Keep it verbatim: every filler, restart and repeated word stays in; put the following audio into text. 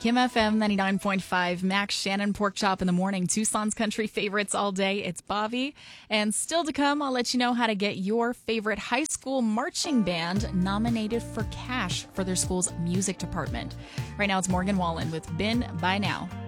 Kim F M ninety-nine point five, Max Shannon Pork Chop in the morning, Tucson's country favorites all day. It's Bobby. And still to come, I'll let you know how to get your favorite high school marching band nominated for cash for their school's music department. Right now, it's Morgan Wallen with Been By Now.